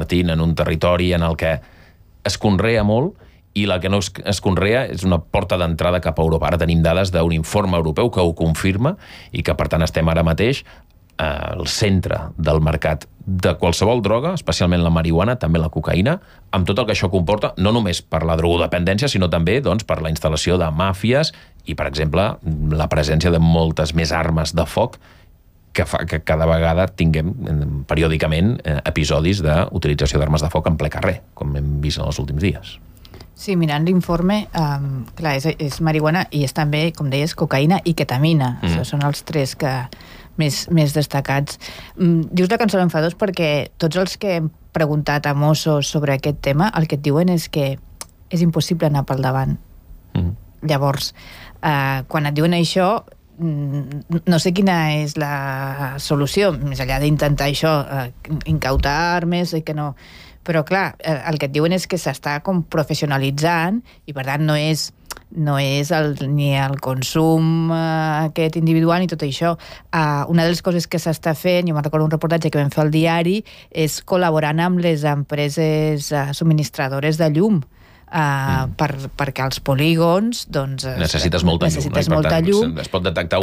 convertint en un territori en el que es conrea molt i la que no es conrea és una porta d'entrada cap a Europa. Ara tenim dades d'un informe europeu que ho confirma i que, per tant, estem ara mateix al centre del mercat de qualsevol droga, especialment la marihuana, també la cocaïna, amb tot el que això comporta, no només per la drogodependència, sinó també per la instal·lació de màfies i, per exemple, la presència de moltes més armes de foc que fa que cada vegada tinguem periòdicament episodis d'utilització d'armes de foc en ple carrer, com hem vist en els últims dies. Sí, mirant l'informe, clar, és marihuana i és també, com deies, cocaïna i ketamina. Són els tres que més destacats. Dius la cançó l'Enfadós perquè tots els que hem preguntat a Mossos sobre aquest tema, el que et diuen és que és impossible anar pel davant. Llavors, quan et diuen això, no sé quina és la solució, més enllà d'intentar això, incautar armes i que no... Però, clar, el que et diuen és que s'està com professionalitzant i, per tant, no és ni el consum aquest individual ni tot això. Una de les coses que s'està fent, jo me'n recordo un reportatge que vam fer al diari, és col·laborant amb les empreses subministradores de llum, perquè als polígons necessites molta llum. Es pot detectar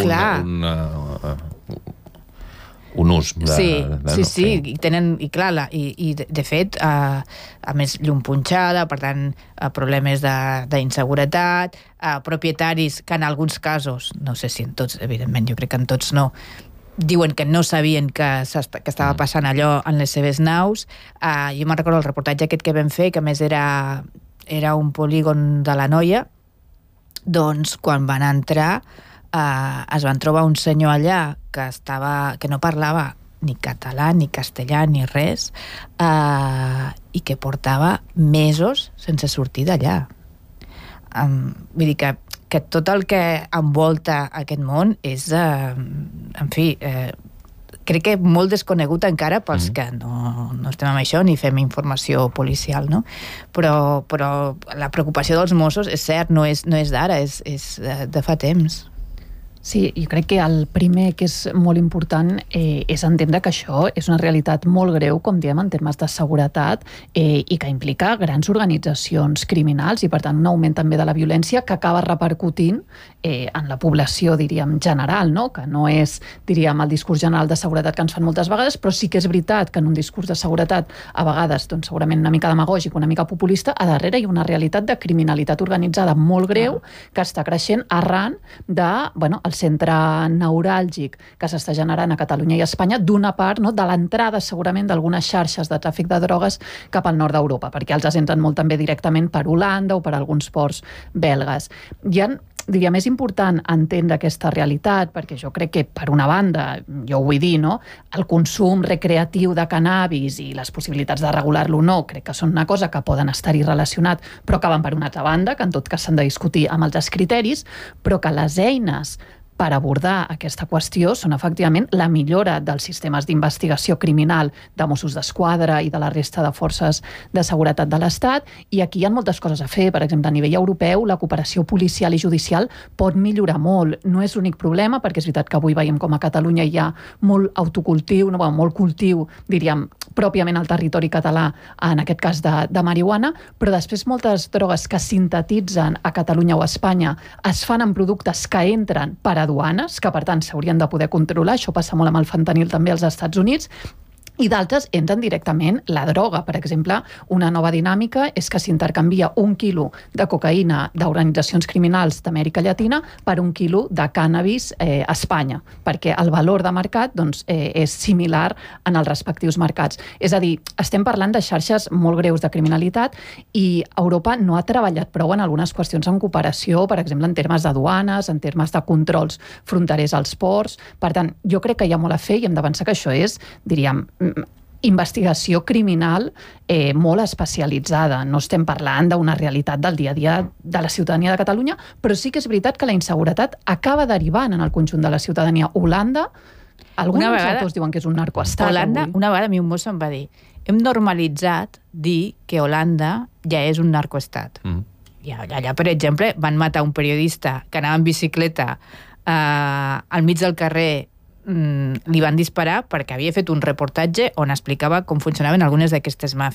un ús sí, i tenen, i clar, i de fet a més llum punxada, per tant problemes d'inseguretat, propietaris que en alguns casos, no sé si en tots, evidentment, jo crec que en tots no, diuen que no sabien que estava passant allò en les seves naus. Jo me'n recordo el reportatge aquest que vam fer, que a més era un polígon de la Noia, doncs quan van entrar es van trobar un senyor allà que no parlava ni català, ni castellà, ni res, i que portava mesos sense sortir d'allà. Vull dir que tot el que envolta aquest món és, en fi, crec que molt desconegut encara pels que no estem amb això ni fem informació policial, no? Però la preocupació dels Mossos, és cert, no és d'ara, és de fa temps. Sí, jo crec que el primer que és molt important és entendre que això és una realitat molt greu, com diem, en termes de seguretat i que implica grans organitzacions criminals i, per tant, un augment també de la violència que acaba repercutint en la població, diríem, general, no? Que no és, diríem, el discurs general de seguretat que ens fan moltes vegades, però sí que és veritat que en un discurs de seguretat, a vegades, doncs, segurament una mica demagògic, una mica populista, a darrere hi ha una realitat de criminalitat organitzada molt greu que està creixent arran de, el centre neuràlgic que s'està generant a Catalunya i a Espanya, d'una part, no, de l'entrada segurament d'algunes xarxes de tràfic de drogues cap al nord d'Europa, perquè els entren molt també directament per Holanda o per alguns ports belgues. Diríem, és important entendre aquesta realitat, perquè jo crec que, per una banda, jo ho vull dir, no? El consum recreatiu de cannabis i les possibilitats de regular-lo no, crec que són una cosa que poden estar-hi relacionat, però que van per una altra banda, que en tot cas s'han de discutir amb altres criteris, però que les eines per abordar aquesta qüestió són efectivament la millora dels sistemes d'investigació criminal de Mossos d'Esquadra i de la resta de forces de seguretat de l'Estat, i aquí hi ha moltes coses a fer. Per exemple, a nivell europeu, la cooperació policial i judicial pot millorar molt. No és l'únic problema, perquè és veritat que avui veiem com a Catalunya hi ha molt autocultiu, molt cultiu, diríem, pròpiament al territori català, en aquest cas de marihuana, però després moltes drogues que sintetitzen a Catalunya o a Espanya es fan en productes que entren per aduanes, que per tant s'haurien de poder controlar. Això passa molt amb el fentanil també als Estats Units, i d'altres entren directament la droga. Per exemple, una nova dinàmica és que s'intercanvia 1 quilo de cocaïna d'organitzacions criminals d'Amèrica Llatina per 1 quilo de cànnabis a Espanya, perquè el valor de mercat és similar en els respectius mercats. És a dir, estem parlant de xarxes molt greus de criminalitat i Europa no ha treballat prou en algunes qüestions en cooperació, per exemple, en termes d'aduanes, en termes de controls fronterers als ports. Per tant, jo crec que hi ha molt a fer i hem d'avançar que això és, diríem, investigació criminal molt especialitzada. No estem parlant d'una realitat del dia a dia de la ciutadania de Catalunya, però sí que és veritat que la inseguretat acaba derivant en el conjunt de la ciutadania. Holanda, alguns autors diuen que és un narcoestat. Holanda, una vegada a mi un mosso em va dir: hem normalitzat dir que Holanda ja és un narcoestat. Allà, per exemple, van matar un periodista que anava en bicicleta al mig del carrer, li van disparar perquè havia fet un reportatge on explicava com funcionaven algunes d'aquestes màfies.